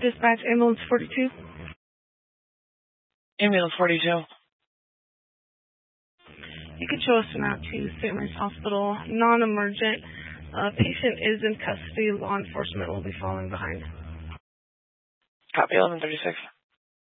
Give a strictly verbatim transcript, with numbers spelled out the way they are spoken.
Dispatch, ambulance forty-two. Ambulance forty-two. You can show us now to Saint Mary's Hospital, non-emergent. Uh, patient is in custody. Law enforcement will be following behind. Copy eleven thirty-six.